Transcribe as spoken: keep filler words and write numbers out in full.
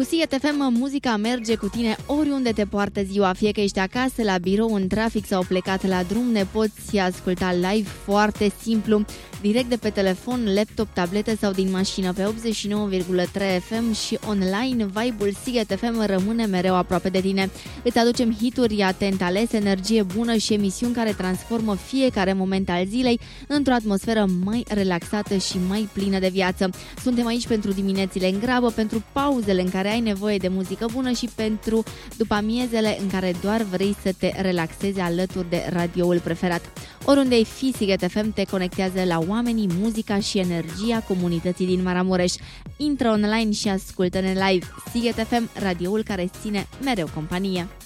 Cu Sighet F M, muzica merge cu tine oriunde te poartă ziua, fie că ești acasă, la birou, în trafic sau plecat la drum, ne poți asculta live foarte simplu, direct de pe telefon, laptop, tabletă sau din mașină pe optzeci și nouă virgulă trei F M și online. Vibe-ul Sighet F M rămâne mereu aproape de tine. Îți aducem hituri atent ales, energie bună și emisiuni care transformă fiecare moment al zilei într-o atmosferă mai relaxată și mai plină de viață. Suntem aici pentru diminețile în grabă, pentru pauzele în care ai nevoie de muzică bună și pentru după amiezele în care doar vrei să te relaxezi alături de radioul preferat. Oriunde ai fi, Sighet F M te conectează la oamenii, muzica și energia comunității din Maramureș. Intră online și ascultă-ne live. Sighet F M, radioul care îți ține mereu companie.